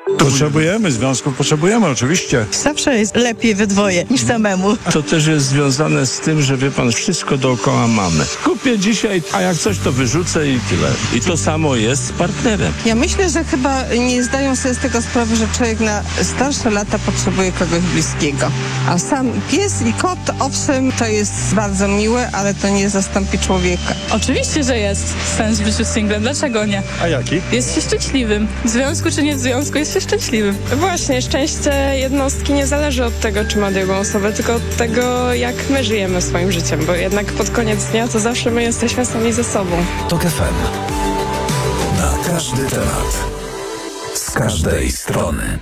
Potrzebujemy związków, potrzebujemy oczywiście. Zawsze jest lepiej we dwoje niż samemu. To też jest związane z tym, że wie pan, wszystko dookoła mamy. Kupię dzisiaj, a jak coś to wyrzucę i tyle. I to samo jest z partnerem. Ja myślę, że chyba nie zdają sobie z tego sprawy, że człowiek na starsze lata potrzebuje kogoś bliskiego. A sam pies i kot, owszem, to jest bardzo miłe, ale to nie zastąpi człowieka. Oczywiście, że jest sens w życiu singlem. Dlaczego nie? A jaki? Jest się szczęśliwym. W związku czy nie w związku, jest się szczęśliwym. Właśnie, szczęście jednostki nie zależy od tego, czy ma drugą osobę, tylko od tego, jak my żyjemy swoim życiem, bo jednak pod koniec dnia to zawsze my jesteśmy sami ze sobą. TOK FM. Na każdy temat. Z każdej strony.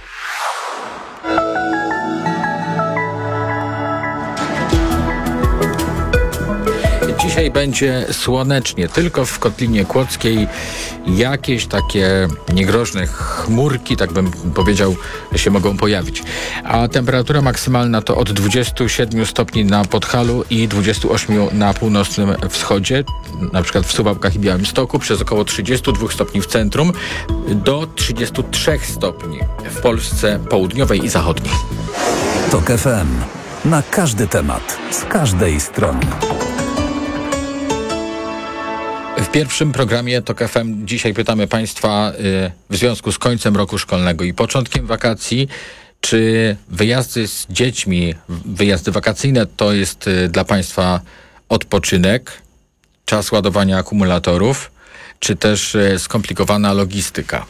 Dzisiaj będzie słonecznie, tylko w Kotlinie Kłodzkiej jakieś takie niegroźne chmurki, tak bym powiedział, się mogą pojawić. A temperatura maksymalna to od 27 stopni na Podhalu i 28 na północnym wschodzie, na przykład w Suwałkach i Białymstoku, przez około 32 stopni w centrum, do 33 stopni w Polsce południowej i zachodniej. TOK FM. Na każdy temat. Z każdej strony. W pierwszym programie TOK FM dzisiaj pytamy Państwa w związku z końcem roku szkolnego i początkiem wakacji, czy wyjazdy z dziećmi, wyjazdy wakacyjne to jest dla Państwa odpoczynek, czas ładowania akumulatorów, czy też skomplikowana logistyka.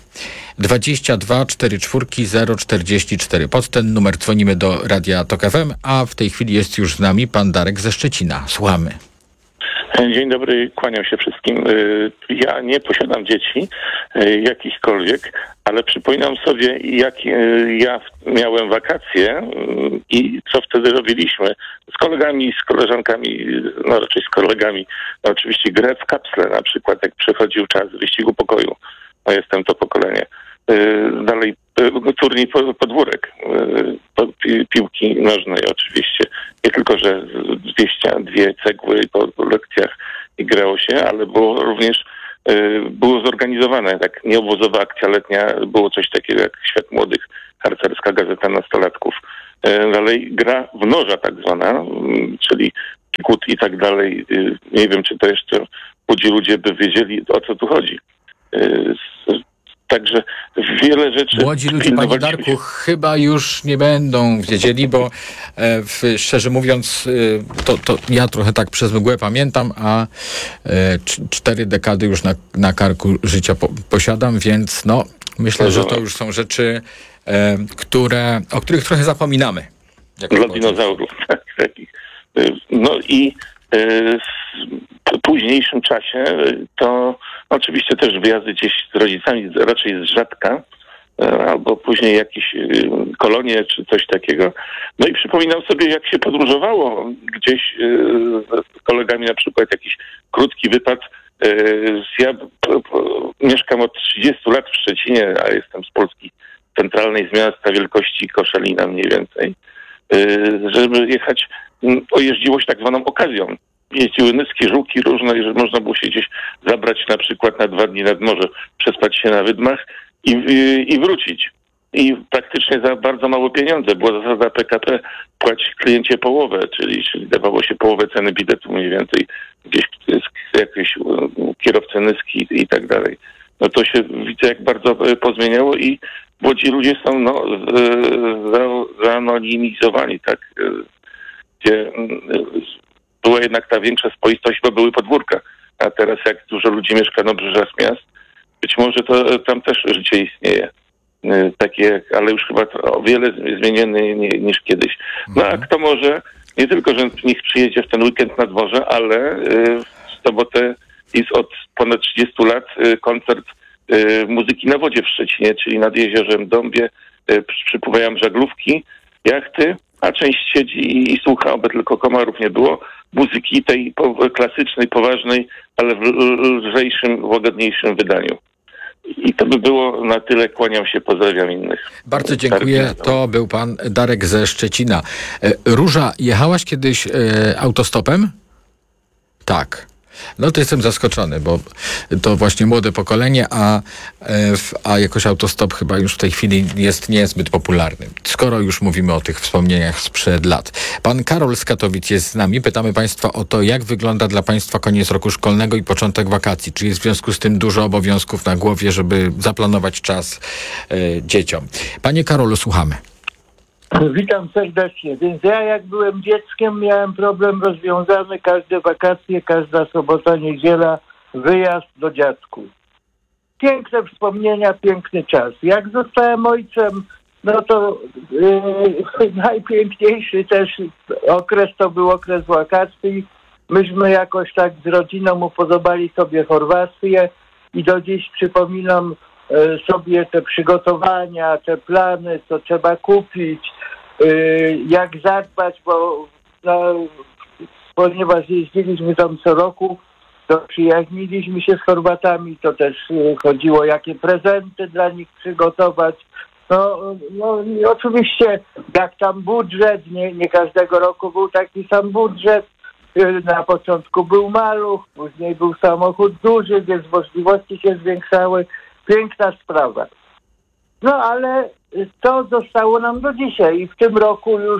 22 44 044. Pod ten numer dzwonimy do Radia TOK FM, a w tej chwili jest już z nami pan Darek ze Szczecina. Słuchamy. Dzień dobry, kłaniam się wszystkim. Ja nie posiadam dzieci jakichkolwiek, ale przypominam sobie, jak ja miałem wakacje i co wtedy robiliśmy z kolegami, z koleżankami, no raczej z kolegami. No oczywiście grę w kapsle na przykład, jak przechodził czas wyścigu pokoju. No jestem to pokolenie. Dalej turniej podwórek, piłki nożnej oczywiście. Nie tylko, że dwie cegły po lekcjach i grało się, ale było zorganizowane, tak nieobozowa akcja letnia, było coś takiego jak Świat Młodych, harcerska gazeta nastolatków. Dalej gra w noża tak zwana, czyli pikut i tak dalej. Nie wiem, czy to jeszcze młodzi ludzie by wiedzieli, o co tu chodzi. Także wiele rzeczy... Młodzi ludzie, panie Darku, chyba już nie będą wiedzieli, bo szczerze mówiąc, to ja trochę tak przez mgłę pamiętam, a 4 dekady już na karku życia posiadam, więc no myślę, że to już są rzeczy, o których trochę zapominamy. Dla dinozaurów. No i w późniejszym czasie to oczywiście też wyjazdy gdzieś z rodzicami raczej z rzadka, albo później jakieś kolonie czy coś takiego. No i przypominam sobie, jak się podróżowało gdzieś z kolegami, na przykład jakiś krótki wypad. Ja mieszkam od 30 lat w Szczecinie, a jestem z Polski centralnej, z miasta wielkości Koszalina mniej więcej. Żeby jechać, jeździło się tak zwaną okazją. Jeździły nyski, żółki różne, że można było się gdzieś zabrać na przykład na 2 dni nad morze, przespać się na wydmach i wrócić. I praktycznie za bardzo mało pieniądze. Była zasada PKP, płać kliencie połowę, czyli dawało się połowę ceny biletu mniej więcej. Gdzieś jakieś kierowcy nyski i tak dalej. No to się widzę, jak bardzo pozmieniało i młodzi ludzie są zanonimizowani, tak, gdzie była jednak ta większa spoistość, bo były podwórka. A teraz jak dużo ludzi mieszka na obrzeżach miast, być może to tam też życie istnieje. Takie, ale już chyba o wiele zmienione niż kiedyś. No a kto może, nie tylko, że niech przyjedzie w ten weekend nad morze, ale w sobotę jest od ponad 30 lat koncert muzyki na wodzie w Szczecinie, czyli nad jeziorem Dąbie. Przypływają żaglówki, jachty, a część siedzi i słucha, oby tylko komarów nie było, muzyki tej klasycznej, poważnej, ale w lżejszym, łagodniejszym wydaniu. I to by było na tyle. Kłaniam się, pozdrawiam innych. Bardzo dziękuję. To był pan Darek ze Szczecina. Róża, jechałaś kiedyś autostopem? Tak. No to jestem zaskoczony, bo to właśnie młode pokolenie, a jakoś autostop chyba już w tej chwili jest niezbyt popularny. Skoro już mówimy o tych wspomnieniach sprzed lat. Pan Karol z Katowic jest z nami. Pytamy Państwa o to, jak wygląda dla Państwa koniec roku szkolnego i początek wakacji. Czy jest w związku z tym dużo obowiązków na głowie, żeby zaplanować czas dzieciom? Panie Karolu, słuchamy. Witam serdecznie. Więc ja jak byłem dzieckiem, miałem problem rozwiązany. Każde wakacje, każda sobota, niedziela, wyjazd do dziadków. Piękne wspomnienia, piękny czas. Jak zostałem ojcem, no to najpiękniejszy też okres to był okres wakacji. Myśmy jakoś tak z rodziną upodobali sobie Chorwację i do dziś przypominam sobie te przygotowania, te plany, co trzeba kupić, jak zadbać, bo ponieważ jeździliśmy tam co roku, to przyjaźniliśmy się z Chorwatami, to też chodziło, jakie prezenty dla nich przygotować. No i oczywiście jak tam budżet, nie każdego roku był taki sam budżet. Na początku był maluch, później był samochód duży, więc możliwości się zwiększały. Piękna sprawa. No ale to zostało nam do dzisiaj i w tym roku już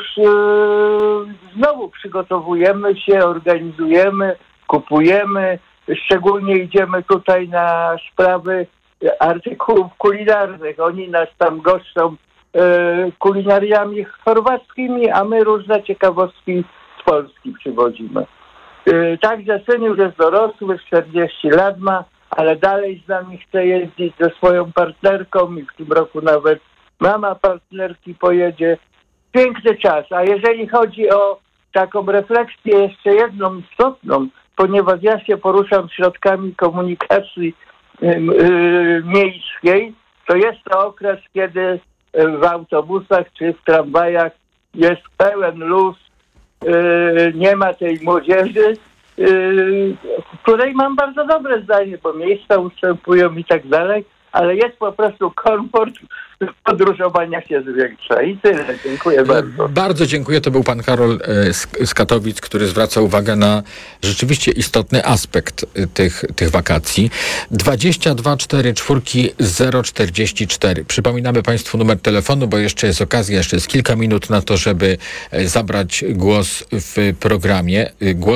znowu przygotowujemy się, organizujemy, kupujemy. Szczególnie idziemy tutaj na sprawy artykułów kulinarnych. Oni nas tam goszczą kulinariami chorwackimi, a my różne ciekawostki z Polski przywozimy. Także syn już jest dorosły, 40 lat ma, ale dalej z nami chce jeździć ze swoją partnerką i w tym roku nawet mama partnerki pojedzie. Piękny czas. A jeżeli chodzi o taką refleksję jeszcze jedną istotną, ponieważ ja się poruszam środkami komunikacji miejskiej, to jest to okres, kiedy w autobusach czy w tramwajach jest pełen luz, nie ma tej młodzieży, której mam bardzo dobre zdanie, bo miejsca ustępują i tak dalej, ale jest po prostu komfort podróżowania się zwiększa. I tyle. Dziękuję bardzo. Bardzo dziękuję. To był pan Karol z Katowic, który zwraca uwagę na rzeczywiście istotny aspekt tych wakacji. 22 44 044. Przypominamy Państwu numer telefonu, bo jeszcze jest okazja, jeszcze jest kilka minut na to, żeby zabrać głos w programie. Głos